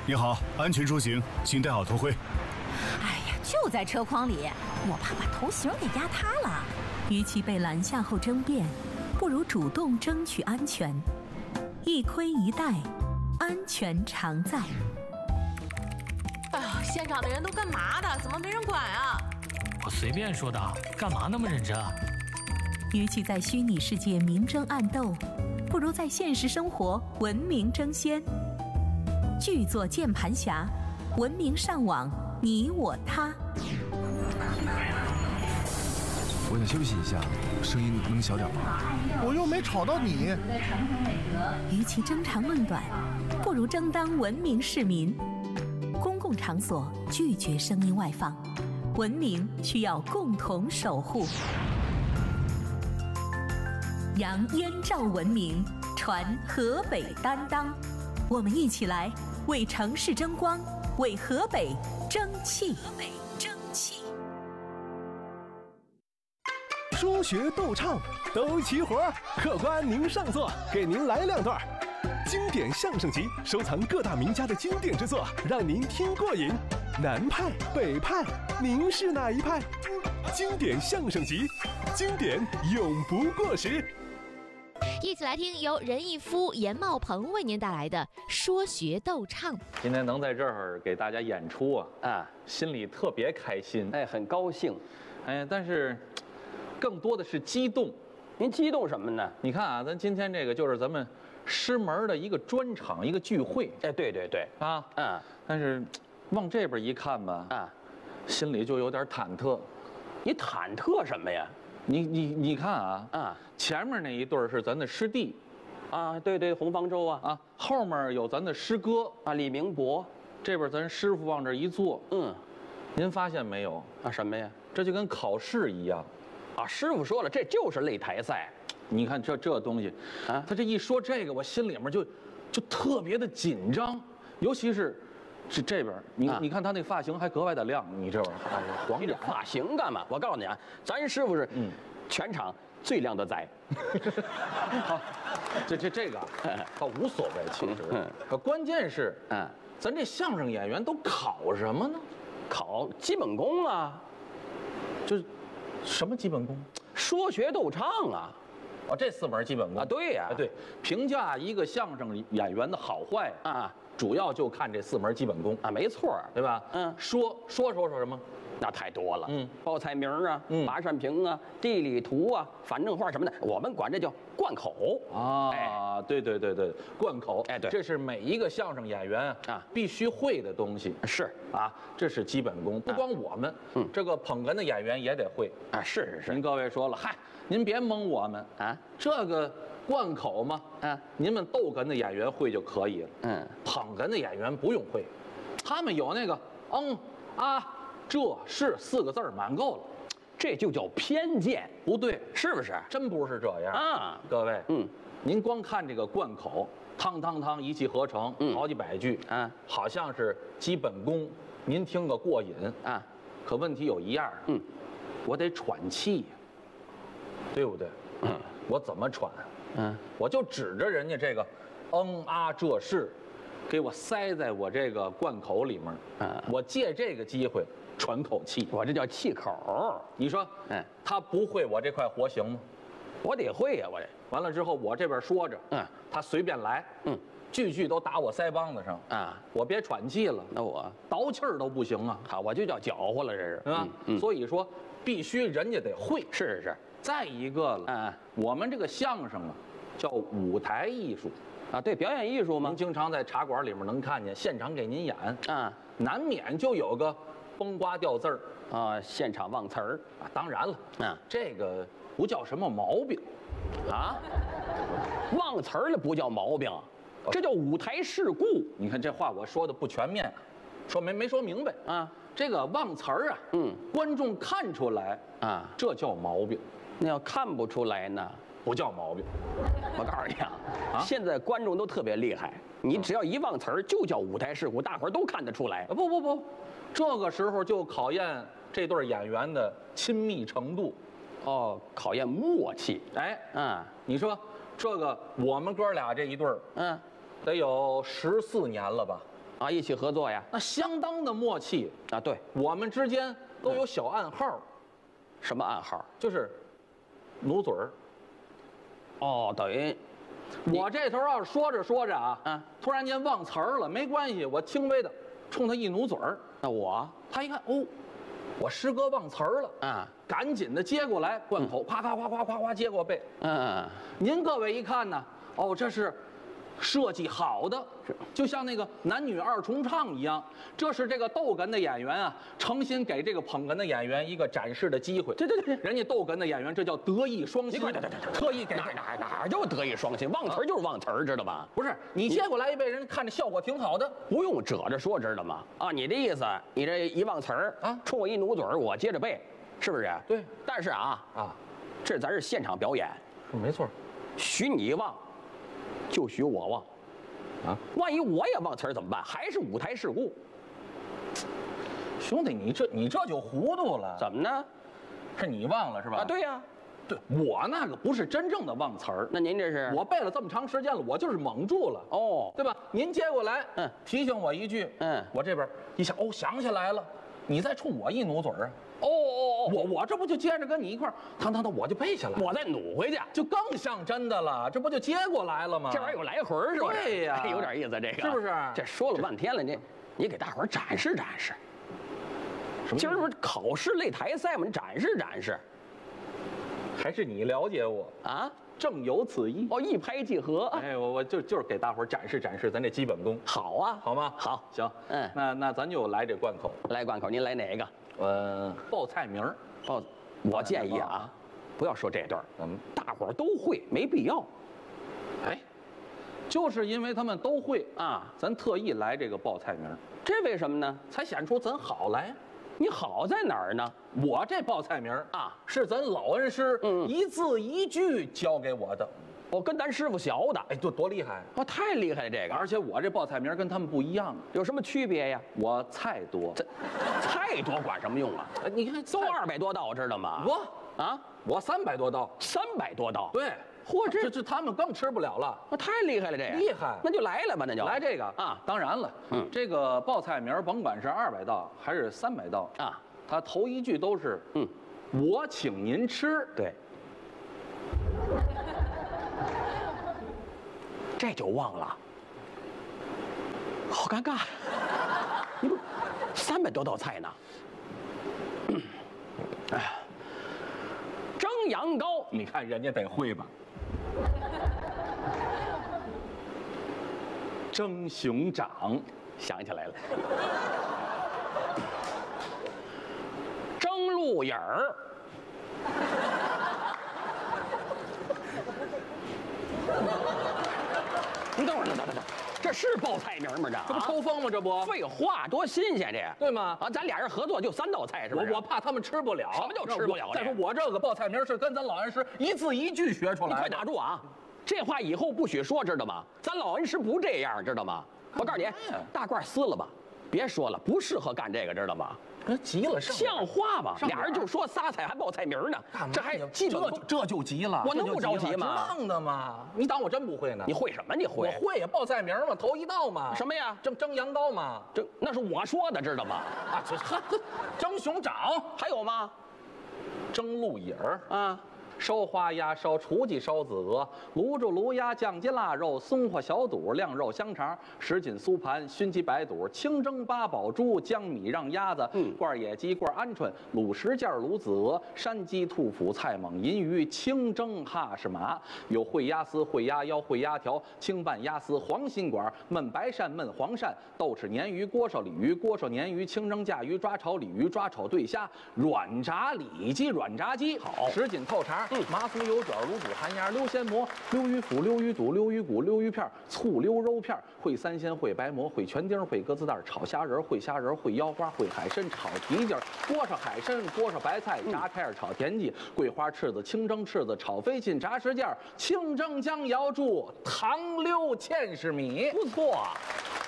你好，安全出行，请戴好头盔。 哎呀，就在车筐里，我怕把头型给压塌了。 与其被拦下后争辩，不如主动争取安全。一盔一戴，安全常在。 哎呀，现场的人都干嘛的？怎么没人管啊？ 我随便说的，干嘛那么认真啊？ 与其在虚拟世界明争暗斗，不如在现实生活文明争先。剧作键盘侠，文明上网，你我他。 我想休息一下，声音能小点吗？ 我又没吵到你。 与其争长论短，不如争当文明市民。公共场所拒绝声音外放，文明需要共同守护。扬燕赵文明，传河北担当。我们一起来为城市争光，为河北争气。 说学逗唱都齐活，客官您上座，给您来2段。经典相声集收藏各大名家的经典之作，让您听过瘾。南派北派，您是哪一派？经典相声集，经典永不过时。 一起来听由任义夫、严茂鹏为您带来的说学逗唱。 今天能在这儿给大家演出心里特别开心， 很高兴， 但是更多的是激动。 您激动什么呢？ 你看啊，咱今天这个就是咱们师门的一个专场，一个聚会。 对但是往这边一看吧，心里就有点忐忑。 你忐忑什么呀？ 你看啊，前面那一对是咱的师弟， 对，洪方舟后面有咱的师哥李明博， 这边咱师傅往这一坐，您发现没有什么呀？ 这就跟考试一样， 师傅说了，这就是擂台赛。 你看这东西，他这一说这个，我心里面就特别的紧张，尤其是这边，你看他那发型还格外的亮，你这玩意儿黄眼发型干嘛？我告诉你咱师傅是全场最靓的仔。 好，这个倒无所谓，其实，关键是咱这相声演员都考什么呢？ 考基本功就是什么基本功？ 说学逗唱这4门基本功对呀， 对，评价一个相声演员的好坏主要就看这4门基本功没错， 对吧？说什么？ 那太多了，报菜名拔扇屏地理图反正话什么的，我们管这叫贯口对，贯口， 对， 这是每一个相声演员必须会的东西， 是这是基本功。不光我们，这个捧哏的演员也得会是。 您各位说了，您别蒙我们这个贯口嘛，您们逗哏的演员会就可以了，捧哏的演员不用会，他们有那个这是4个字满够了， 这就叫偏见， 不对， 是不是？ 真不是这样各位，您光看这个贯口，汤汤汤一气呵成，好几百句好像是基本功，您听个过瘾可问题有一样我得喘气，对不对？我怎么喘？我就指着人家这个这是，给我塞在我这个贯口里面我借这个机会喘口气， 我这叫气口。 你说，他不会我这块活行吗？ 我得会呀，我这完了之后，我这边说着，他随便来，句句都打我腮帮子上我别喘气了， 那我倒气儿都不行好，我就叫搅和了，这是所以说，必须人家得会， 是。 再一个了，我们这个相声叫舞台艺术对，表演艺术嘛。 您经常在茶馆里面能看见，现场给您演难免就有个崩瓜掉字儿现场忘词儿当然了，这个不叫什么毛病忘词儿了不叫毛病，这叫舞台事故。 你看这话我说的不全面，没说明白这个忘词儿观众看出来这叫毛病。 那要看不出来呢， 不叫毛病。 我告诉你现在观众都特别厉害，你只要一忘词儿就叫舞台事故，大伙儿都看得出来。 不，这个时候就考验这对演员的亲密程度。 考验默契。 你说这个我们哥俩这一对儿，得有14年了吧？ 啊，一起合作呀， 那相当的默契啊。对， 我们之间都有小暗号。 什么暗号？ 就是努嘴儿。 哦，等于我这头要是说着说着啊，突然间忘词儿了，没关系，我轻微的冲他一努嘴儿。 那他一看，哦，我师哥忘词儿了啊， 赶紧的接过来，贯口，夸夸夸夸夸夸接过背。您各位一看呢，哦，这是设计好的，就像那个男女二重唱一样，这是这个逗哏的演员啊，诚心给这个捧哏的演员一个展示的机会。 对， 人家逗哏的演员这叫德艺双馨。 对， 特意给哪就德艺双馨，忘词就是忘词，知道吧？ 不是，你接过来一背，人看着效果挺好的， 不用褶着说，知道吗？啊，你的意思，你这一忘词儿啊，冲我一努嘴儿，我接着背，是不是？ 对。 但是这咱是现场表演， 没错， 许你忘。就许我忘，万一我也忘词儿怎么办？还是舞台事故。 兄弟，你这就糊涂了。 怎么呢？ 是你忘了是吧？ 啊，对呀， 对我那个不是真正的忘词儿。 那您这是？ 我背了这么长时间了，我就是蒙住了。 哦， 对吧？您接过来，提醒我一句，我这边一想，哦，想起来了，你再冲我一努嘴儿。我这不就接着跟你一块儿，当，我就背下来， 我再努回去， 就更像真的了。这不就接过来了吗？ 这玩意儿有来回是吧？ 对呀， 有点意思，这个是不是？ 这说了半天了，你给大伙儿展示展示。今儿不是考试擂台赛吗？你展示展示。 还是你了解我啊？ 正有此意。 哦，一拍即合。 哎，我就是给大伙儿展示展示咱这基本功。 好啊， 好吗？ 好， 行。那咱就来这贯口。 来贯口，您来哪个？ 报菜名儿。 我建议不要说这段，大伙儿都会，没必要。 哎，就是因为他们都会咱特意来这个报菜名儿。 这为什么呢？ 才显出咱好来。 你好在哪儿呢？ 我这报菜名儿是咱老恩师一字一句教给我的。 我跟咱师傅学的。 哎，多厉害！ 太厉害了这个。 而且我这报菜名跟他们不一样， 有什么区别呀？ 我菜多， 菜多管什么用啊？ 你看都200多道，知道吗？ 我300多道 ，300多道。 对，嚯，这他们更吃不了了。 太厉害了，这个厉害。 那就来吧，那就来这个当然了，这个报菜名甭管是200道还是300道它头一句都是我请您吃。 对。这就忘了，好尴尬。你不300多道菜呢？哎呀，蒸羊羔， 你看人家得会吧？蒸熊掌， 想起来了。蒸鹿眼儿。你等会儿，等，这是报菜名吗？ 这不抽风吗？这不废话，多新鲜这， 对吗？ 咱俩人合作就3道菜，是不是？ 我怕他们吃不了。 什么叫吃不了？ 再说我这个报菜名是跟咱老恩师一字一句学出来的。 你快打住啊！这话以后不许说，知道吗？咱老恩师不这样，知道吗？我告诉你，大褂撕了吧，别说了，不适合干这个，知道吗？ 急了， 像话吗？俩人就说仨菜还报菜名呢，这还这就急了。 我能不着急吗？ 浪的嘛！你当我真不会呢？ 你会什么？你会？ 我会呀，报菜名嘛，头一道嘛。 什么呀？ 蒸羊羔嘛。 那是我说的，知道吗？ 蒸熊掌还有吗？ 蒸鹿眼儿烧花鸭、烧雏鸡、烧子鹅，卤煮卤鸭、酱鸡腊肉、松花小肚、晾肉香肠、什锦酥盘、熏鸡白肚、清蒸八宝猪、江米让鸭子、罐野鸡、罐鹌鹑、卤什件、卤子鹅、山鸡、兔脯、菜蟒、银鱼、清蒸哈士马，有烩鸭丝、烩鸭腰、烩鸭条、清拌鸭丝、黄心管、焖白鳝、焖黄鳝、豆豉鲶鱼、锅烧鲤鱼、锅烧鲶鱼、清蒸架鱼、抓炒鲤鱼、抓炒对虾、软炸里脊、软炸鸡，好，什锦透肠。麻酥油卷、卤煮寒鸭、溜鲜蘑、溜鱼脯、溜鱼肚、溜鱼骨、溜鱼片、醋溜肉片、烩三鲜、烩白馍、烩全丁、烩鸽子蛋、炒虾仁、烩虾仁、烩腰花、烩海参、炒蹄筋、锅烧海参、锅烧白菜、炸开儿、炒田鸡、桂花翅子、清蒸翅子、炒飞禽、炸什件、清蒸江瑶柱、糖溜芡实米， 不错。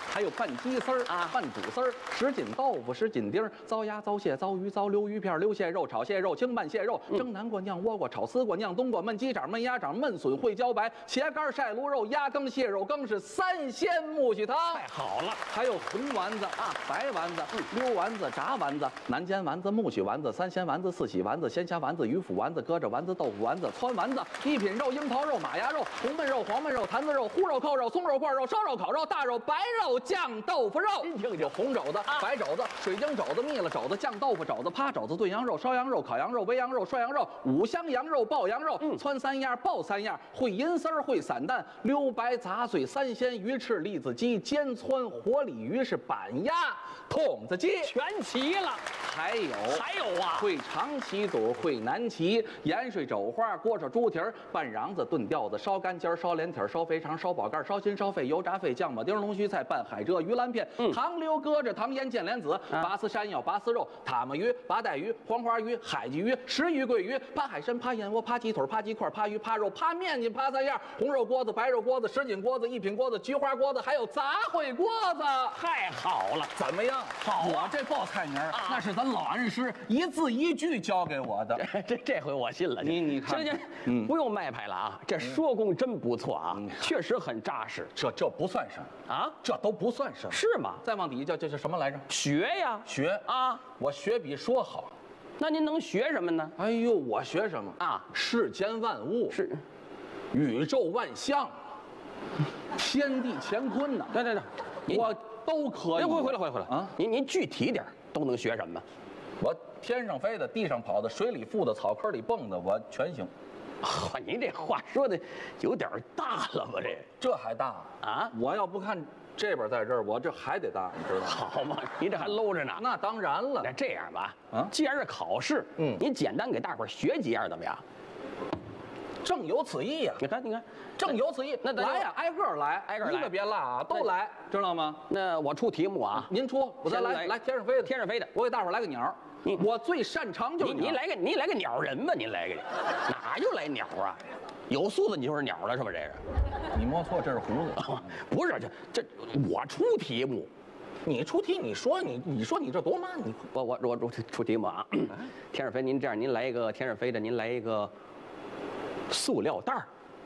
还有拌鸡丝儿啊，拌主丝儿，10斤豆腐，10斤丁，糟鸭、糟蟹、糟鱼、糟溜鱼片、溜蟹肉、炒蟹肉、清拌蟹肉，蒸南瓜、酿倭瓜、炒丝瓜、酿冬瓜，焖鸡掌、焖鸭掌、焖笋、烩茭白，茄干晒卤肉，鸭羹、蟹肉羹是3鲜木须汤。 太好了， 还有红丸子啊，白丸子，溜丸子、炸丸子、南煎丸子、木须丸子、3鲜丸子、4喜丸子、鲜虾丸子、鱼腐丸子、鸽子丸子、豆腐丸子、汆丸子、一品肉、樱桃肉、马牙肉、红焖肉、黄焖肉、坛子肉、烀肉、扣肉、松肉、罐肉、烧肉、烤肉、大肉、白肉、酱豆腐肉。 您听听， 红肘子、白肘子、水晶肘子、蜜了肘子、酱豆腐肘子、趴肘子、炖羊肉、烧羊肉、烤羊肉、煨羊肉、涮羊肉、五香羊肉、爆羊肉、汆3样、爆3样、烩银丝儿、烩散蛋、溜白杂碎、3鲜鱼翅、栗子鸡、煎汆活鲤鱼是板鸭、筒子鸡， 全齐了。 还有啊， 烩长旗肚、烩南旗、盐水肘花、锅烧猪蹄儿、拌瓤子、炖吊子、烧干尖、烧连体、烧肥肠、烧宝盖、烧心、烧肺、油炸肺、酱饽丁、龙须菜、拌海蜇、鱼兰片、糖溜鸽子、糖腌剑莲子、拔丝山药、拔丝肉、塔目鱼、拔带鱼、黄花鱼、海鲫鱼、石鱼、桂鱼、扒海参、扒燕窝、扒鸡腿、扒鸡块、扒鱼、扒肉、扒面筋、扒3样，红肉锅子、白肉锅子、什锦锅子、一品锅子、菊花锅子，还有杂烩锅子。 太好了， 怎么样？ 好， 我这报菜名那是咱老恩师一字一句教给我的。 这回我信了。 你看， 行，不用卖牌了啊，这说工真不错啊，确实很扎实。 这不算什么啊， 这都不算什么， 是吗？ 再往底下叫什么来着？ 学呀， 学啊，我学比说好。 那您能学什么呢？ 哎呦，我学什么啊？世间万物是， 宇宙万象，天地乾坤呐。 对， 我都可以。 回来啊！您具体点，都能学什么？ 我天上飞的，地上跑的，水里浮的，草坑里蹦的，我全行。 您这话说的有点大了吧？ 这还大啊？ 我要不看这边在这儿，我这还得大，你知道吗？ 好嘛，您这还搂着呢。 那当然了。 那这样吧，既然是考试，您简单给大伙儿学几样怎么样？ 正有此意呀！ 你看， 正有此意。那来呀，挨个来，一个别落啊，都来，知道吗？ 那我出题目啊， 您出，我再来天上飞的，我给大伙儿来个鸟。我最擅长就是您来个鸟人吧，您来个，哪又来鸟啊？有素子你就是鸟了是吧？这是， 你摸错，这是胡子。 不是这我出题目， 你出题，你说你这多慢，你我出题目啊。天上飞，您这样，您来一个天上飞的，您来一个塑料袋儿，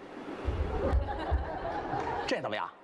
这怎么样？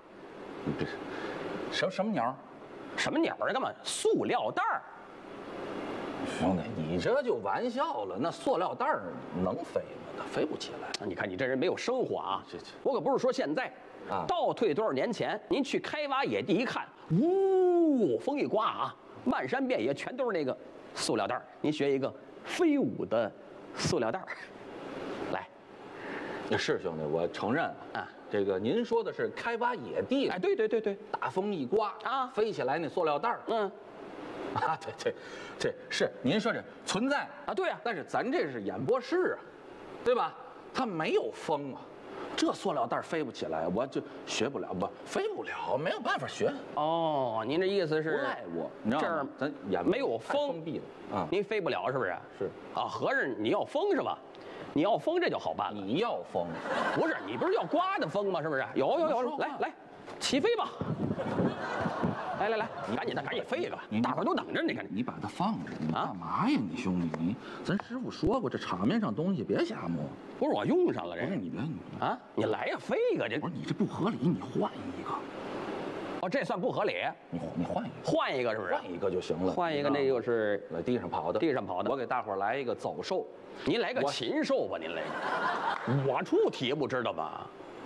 什么鸟？ 什么鸟啊？干嘛？塑料袋儿。 兄弟，你这就玩笑了。那塑料袋儿能飞吗？它飞不起来。 你看你这人没有生活啊！我可不是说现在，倒退多少年前，您去开挖野地一看，呜，风一刮啊，漫山遍野全都是那个塑料袋儿。您学一个飞舞的塑料袋儿，来。 是兄弟，我承认啊。这个您说的是开挖野地， 哎，对， 大风一刮啊，飞起来那塑料袋儿，啊，这是您说这存在啊，对啊， 但是咱这是演播室啊，对吧？它没有风啊，这塑料袋飞不起来，我就学不了，飞不了，没有办法学。 哦，您这意思是不赖我，你知道吗？咱演没有风， 封闭了啊， 您飞不了是不是？ 是啊，合着你要风是吧？你要风这就好办了。 你要风， 不是你不是要刮的风吗？是不是？有，来，起飞吧！来，你赶紧飞一个，大伙儿都等着。你看， 你把它放着，你干嘛呀？你兄弟，咱师傅说过，这场面上东西别瞎摸。 不是我用上了，这不是你别啊！你来呀，飞一个这。 不是你这不合理，你换一个。 哦，这算不合理。 你换一个， 换一个是不是？ 换一个就行了。 换一个，那就是在地上跑的。我给大伙儿来一个走兽。 您来个禽兽吧，您来个。我出题目知道吗？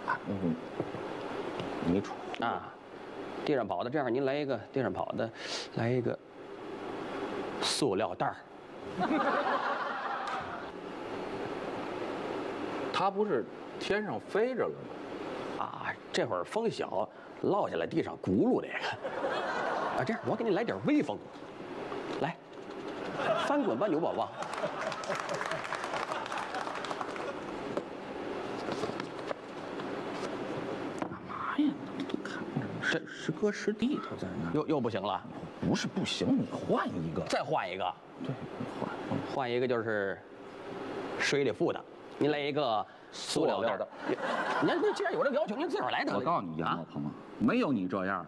你出啊。地上跑的，这样您来一个地上跑的，来一个塑料袋儿。 它不是天上飞着了吗？ 啊，这会儿风小，落下来地上轱辘这个。啊，这样我给你来点微风，来，翻滚吧牛宝宝。 干嘛呀？都看着，这时哥时弟他在那， 又不行了？ 不是不行，你换一个， 再换一个。 对，你换一个就是水里浮的，您来一个塑料袋的。您既然有这个要求，您自个儿来得了。 我告诉你，杨老鹏啊，没有你这样，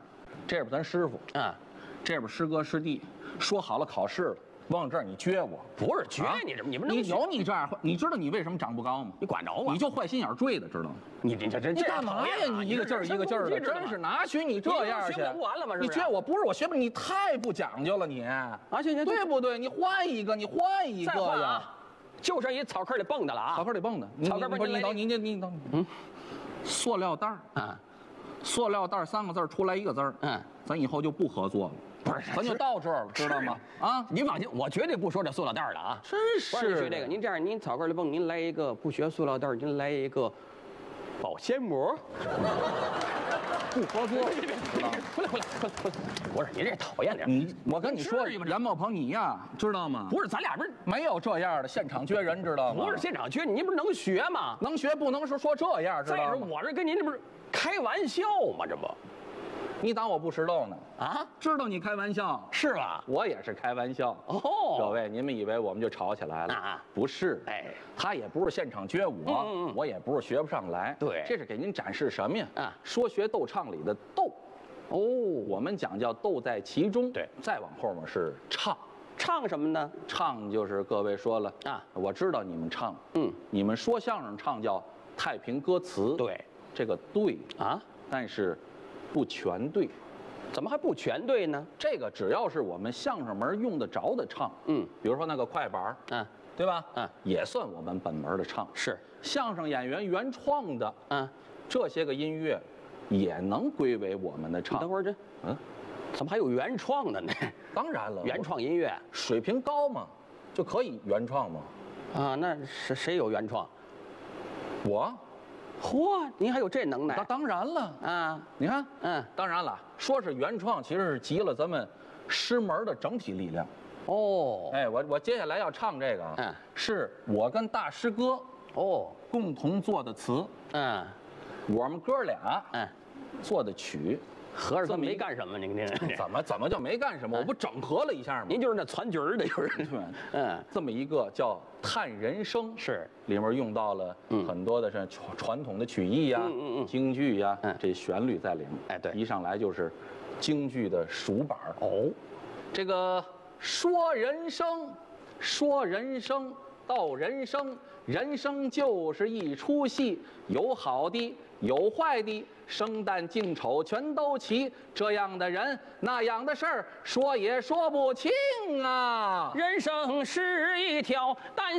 这边咱师傅啊，这边师哥师弟，说好了考试了，往这儿你撅我， 不是撅你这，你们能有你这样，你知道你为什么长不高吗？ 你管着我？ 你就坏心眼追的，知道吗？ 你干嘛呀？你一个劲儿一个劲儿的，真是哪许你这样去？ 学不完了吗？ 你撅我不是我学不，你太不讲究了你啊！ 行， 对不对？你换一个，你换一个呀！ 就剩一草坑里蹦的了啊！ 草坑里蹦的， 草坑蹦你等，塑料袋啊，塑料袋3个字出来1个字，咱以后就不合作了。 不是， 咱就到这儿了，知道吗？啊， 您放心，我绝对不说这塑料袋了啊！ 真是。 不是学这个，您这样，您草根里蹦，您来一个不学塑料袋，您来一个保鲜膜， 不合作。 回来！不是，你这讨厌点。 我跟你说，袁茂鹏，你呀，知道吗？ 不是，咱俩不是没有这样的现场撅人，知道吗？ 不是现场撅，您不是能学吗？ 能学不能说这样，知道吗？ 再说我这跟您这不是开玩笑吗？这不。 你当我不知道呢？ 啊， 知道你开玩笑是吧？ 我也是开玩笑哦。 各位，你们以为我们就吵起来了啊？不是，他也不是现场撅我，我也不是学不上来。 对， 这是给您展示什么呀？啊，说学逗唱里的逗。哦，我们讲叫逗在其中。对，再往后面是唱。 唱什么呢？ 唱就是各位说了啊，我知道你们唱，你们说相声唱叫太平歌词。对，这个对啊，但是。不全对， 怎么还不全对呢？ 这个只要是我们相声门用得着的唱，比如说那个快板，对吧？也算我们本门的唱。是相声演员原创的，这些个音乐也能归为我们的唱。 等会儿这，怎么还有原创的呢？ 当然了， 原创音乐水平高嘛，就可以原创嘛。 啊，那是谁有原创？ 我。 嚯，您还有这能耐？ 当然了啊！你看，当然了，说是原创，其实是集了咱们师门的整体力量。哦，哎，我接下来要唱这个，是我跟大师哥共同做的词，我们哥俩做的曲。 合着他没干什么，您怎么就没干什么？我不整合了一下吗？ 您就是那攒局儿的，就是这么一个叫《叹人生》，是里面用到了很多的是传统的曲艺呀、京剧呀，这旋律在里面。哎，对，一上来就是京剧的数板哦。这个说人生，说人生，道人生，人生就是一出戏，有好的，有坏的。生旦净丑全都齐，这样的人那样的事儿，说也说不清啊。 人生是一条单